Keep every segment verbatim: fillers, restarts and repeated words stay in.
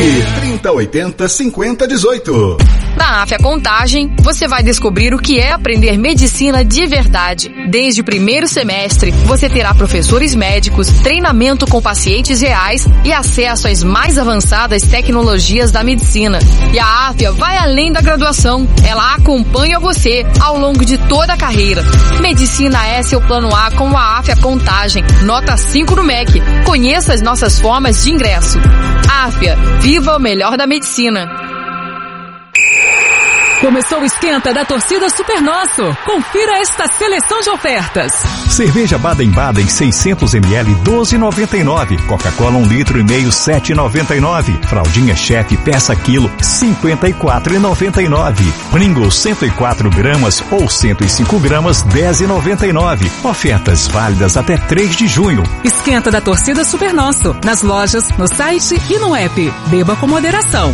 Ligue trinta, oitenta, cinquenta, dezoito. Na Afya Contagem, você vai descobrir o que é aprender medicina de verdade. Desde o primeiro semestre, você terá professores médicos, treinamento com pacientes reais e acesso às mais avançadas tecnologias da medicina. E a Afya vai além da graduação. Ela acompanha você ao longo de toda a carreira. Medicina é seu plano A com a Afya Contagem. Nota cinco no M E C. Conheça as nossas formas de ingresso. Afya, viva o melhor da medicina. Começou o esquenta da torcida Super Nosso. Confira esta seleção de ofertas. Cerveja Baden-Baden seiscentos mililitros, doze reais e noventa e nove centavos. Coca-Cola um litro e meio, sete reais e noventa e nove centavos. Fraldinha Chefe peça quilo, cinquenta e quatro reais e noventa e nove centavos. Pringles cento e quatro gramas ou cento e cinco gramas, dez reais e noventa e nove centavos. Ofertas válidas até três de junho. Esquenta da torcida Super Nosso. Nas lojas, no site e no app. Beba com moderação.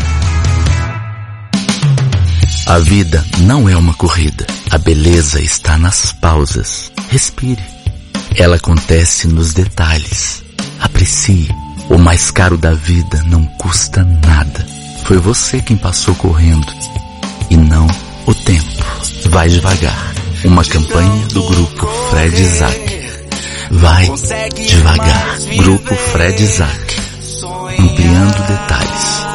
A vida não é uma corrida. A beleza está nas pausas. Respire. Ela acontece nos detalhes. Aprecie. O mais caro da vida não custa nada. Foi você quem passou correndo. E não o tempo. Vai devagar. Uma campanha do Grupo Fred Isaac. Vai devagar. Grupo Fred Isaac. Ampliando detalhes.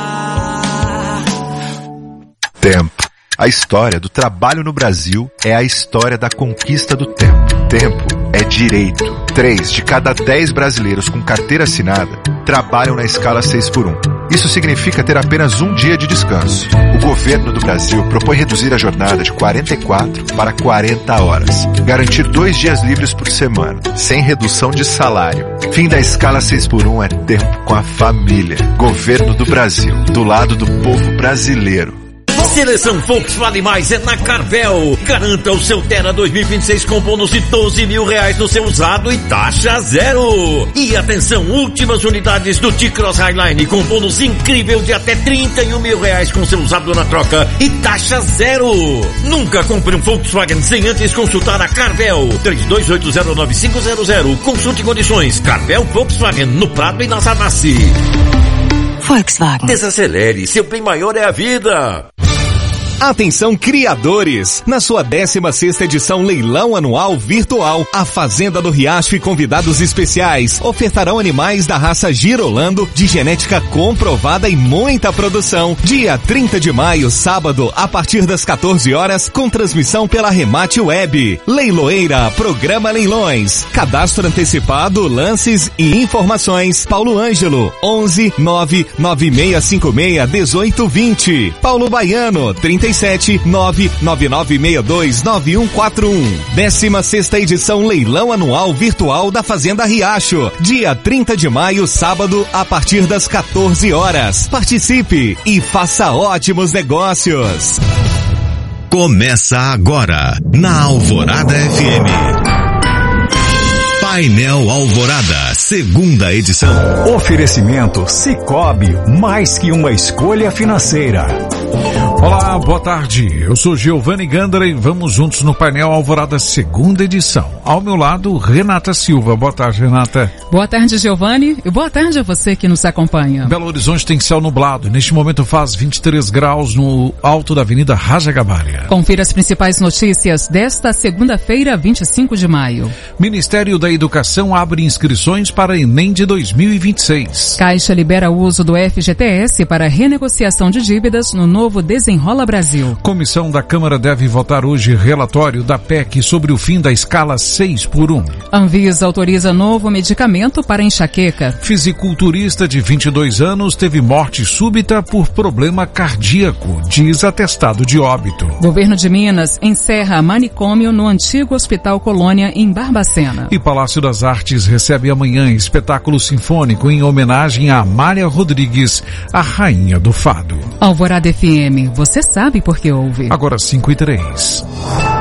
Tempo. A história do trabalho no Brasil é a história da conquista do tempo. Tempo é direito. Três de cada dez brasileiros com carteira assinada trabalham na escala seis por um. Isso significa ter apenas um dia de descanso. O governo do Brasil propõe reduzir a jornada de quarenta e quatro para quarenta horas. Garantir dois dias livres por semana, sem redução de salário. Fim da escala seis por um é tempo com a família. Governo do Brasil, do lado do povo brasileiro. Seleção Volkswagen Mais é na Carvel. Garanta o seu Terra dois mil e vinte e seis com bônus de doze mil reais no seu usado e taxa zero. E atenção, últimas unidades do T-Cross Highline com bônus incrível de até trinta e um mil reais com seu usado na troca e taxa zero. Nunca compre um Volkswagen sem antes consultar a Carvel. três dois oito zero nove cinco zero zero. Consulte condições. Carvel Volkswagen no Prado e na Zanassi. Volkswagen. Desacelere, seu bem maior é a vida. Atenção criadores! Na sua décima sexta edição Leilão Anual Virtual, a Fazenda do Riacho e convidados especiais ofertarão animais da raça Girolando, de genética comprovada e muita produção. Dia trinta de maio, sábado, a partir das quatorze horas, com transmissão pela Remate Web. Leiloeira, Programa Leilões. Cadastro antecipado, lances e informações. Paulo Ângelo, onze nove nove seis cinco seis um oito dois zero. Paulo Baiano, trinta e sete nove nove nove seis dois nove um quatro um. décima sexta edição Leilão Anual Virtual da Fazenda Riacho. Dia trinta de maio, sábado, a partir das quatorze horas. Participe e faça ótimos negócios. Começa agora, na Alvorada F M. Painel Alvorada, segunda edição. Oferecimento Sicoob, mais que uma escolha financeira. Olá, boa tarde. Eu sou Giovanni Gandara e vamos juntos no Painel Alvorada, segunda edição. Ao meu lado, Renata Silva. Boa tarde, Renata. Boa tarde, Giovanni, e boa tarde a você que nos acompanha. Belo Horizonte tem céu nublado. Neste momento faz vinte e três graus no alto da Avenida Raja Gabarria. Confira as principais notícias desta segunda-feira, vinte e cinco de maio. Ministério da Educação abre inscrições para Enem de dois mil e vinte e seis. Caixa libera o uso do F G T S para renegociação de dívidas no novo Desenrola Brasil. Comissão da Câmara deve votar hoje relatório da P E C sobre o fim da escala seis por um. Anvisa autoriza novo medicamento para enxaqueca. Fisiculturista de vinte e dois anos teve morte súbita por problema cardíaco, diz atestado de óbito. Governo de Minas encerra manicômio no antigo Hospital Colônia em Barbacena. E Palácio das Artes recebe amanhã espetáculo sinfônico em homenagem a Amália Rodrigues, a rainha do fado. Alvorada F M, você sabe por que ouve. Agora cinco e três.